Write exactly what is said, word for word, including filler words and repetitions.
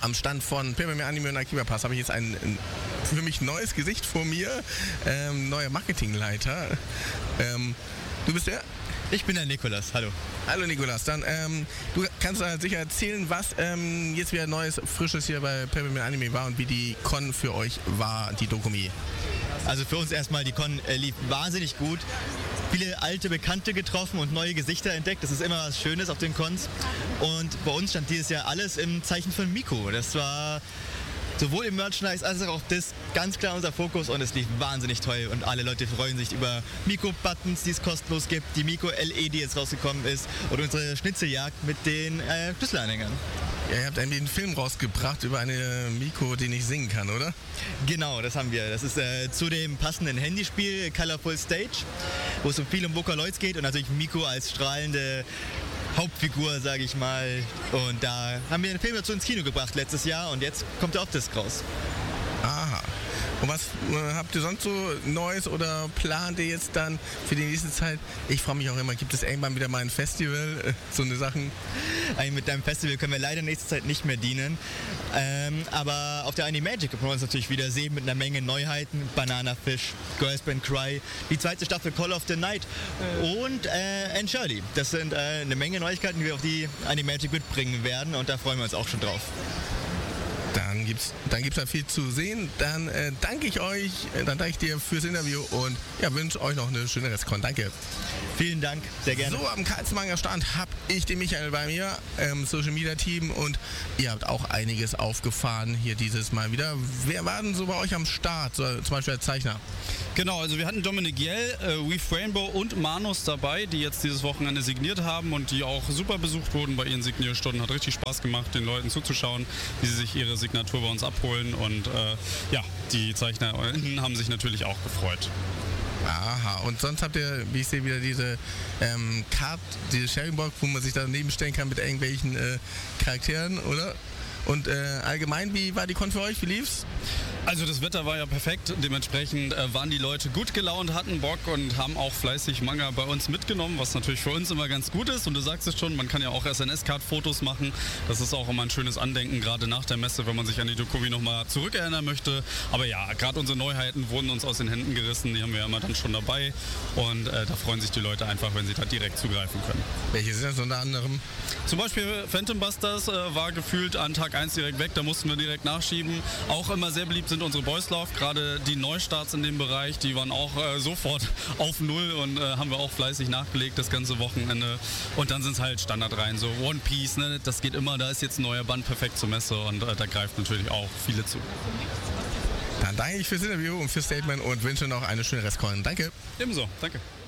am Stand von Papermare Anime und Akiba Pass habe ich jetzt ein, ein für mich neues Gesicht vor mir, ähm, neuer Marketingleiter. Ähm, du bist der? Ich bin der Nikolas, hallo. Hallo Nikolas, dann ähm, du kannst äh, sicher erzählen, was ähm, jetzt wieder Neues, Frisches hier bei Papermare Anime war und wie die Con für euch war, die Dokumi. Also für uns erstmal, die Con äh, lief wahnsinnig gut. Viele alte Bekannte getroffen und neue Gesichter entdeckt. Das ist immer was Schönes auf den Cons. Und bei uns stand dieses Jahr alles im Zeichen von Miko. Das war sowohl im Merchandise als auch das ganz klar unser Fokus und es lief wahnsinnig toll und alle Leute freuen sich über Miko-Buttons, die es kostenlos gibt, die Miko-L E, die jetzt rausgekommen ist und unsere Schnitzeljagd mit den äh, Schlüsselanhängern. Ja, ihr habt irgendwie einen Film rausgebracht über eine Miko, die nicht singen kann, oder? Genau, das haben wir. Das ist äh, zu dem passenden Handyspiel Colorful Stage, wo es so viel um Vocaloids geht und natürlich Miko als strahlende Hauptfigur, sage ich mal. Und da haben wir den Film dazu ins Kino gebracht letztes Jahr und jetzt kommt er auf Disc raus. Aha. Und was äh, habt ihr sonst so Neues oder plant ihr jetzt dann für die nächste Zeit? Ich frage mich auch immer, gibt es irgendwann wieder mal ein Festival, äh, so eine Sachen? Eigentlich mit deinem Festival können wir leider nächste Zeit nicht mehr dienen. Ähm, aber auf der Animagic können wir uns natürlich wieder sehen mit einer Menge Neuheiten. Banana Fish, Girls Band Cry, die zweite Staffel Call of the Night und äh, Anne Shirley. Das sind äh, eine Menge Neuigkeiten, die wir auf die Animagic mitbringen werden und da freuen wir uns auch schon drauf. Dann gibt's, dann gibt's da viel zu sehen. Dann äh, danke ich euch, äh, dann danke ich dir fürs Interview und ja, wünsche euch noch eine schöne Restcon. Danke. Vielen Dank, sehr gerne. So, am Karlsmanger Stand habe ich den Michael bei mir, ähm, Social Media Team und ihr habt auch einiges aufgefahren hier dieses Mal wieder. Wer war denn so bei euch am Start, so, zum Beispiel der Zeichner? Genau, also wir hatten Dominic Yell, äh, Weave Rainbow und Manus dabei, die jetzt dieses Wochenende signiert haben und die auch super besucht wurden bei ihren Signierstunden. Hat richtig Spaß gemacht, den Leuten zuzuschauen, wie sie sich ihre Signatur bei uns abholen und äh, ja, die ZeichnerInnen haben sich natürlich auch gefreut. Aha, und sonst habt ihr, wie ich sehe, wieder diese ähm, Card, diese Sharingbox, wo man sich daneben stellen kann mit irgendwelchen äh, Charakteren, oder? Und äh, allgemein, wie war die Con für euch? Wie lief's? Also das Wetter war ja perfekt, dementsprechend äh, waren die Leute gut gelaunt, hatten Bock und haben auch fleißig Manga bei uns mitgenommen, was natürlich für uns immer ganz gut ist. Und du sagst es schon, man kann ja auch S N S-Card-Fotos machen. Das ist auch immer ein schönes Andenken, gerade nach der Messe, wenn man sich an die Dokumi nochmal zurückerinnern möchte. Aber ja, gerade unsere Neuheiten wurden uns aus den Händen gerissen, die haben wir ja immer dann schon dabei. Und äh, da freuen sich die Leute einfach, wenn sie da direkt zugreifen können. Welche sind das unter anderem? Zum Beispiel Phantom Busters äh, war gefühlt an Tag eins direkt weg, da mussten wir direkt nachschieben. Auch immer sehr beliebt sind unsere Boys Love, gerade die Neustarts in dem Bereich, die waren auch äh, sofort auf Null und äh, haben wir auch fleißig nachgelegt das ganze Wochenende. Und dann sind es halt Standardreihen, so One Piece, ne? Das geht immer, da ist jetzt ein neuer Band perfekt zur Messe und äh, da greift natürlich auch viele zu. Dann danke ich fürs Interview und fürs Statement und wünsche noch eine schöne Restcon. Danke. Ebenso, danke.